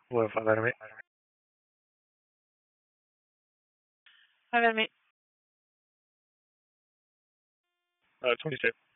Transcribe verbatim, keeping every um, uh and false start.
What five item eight? Five item eight. Uh, twenty-two.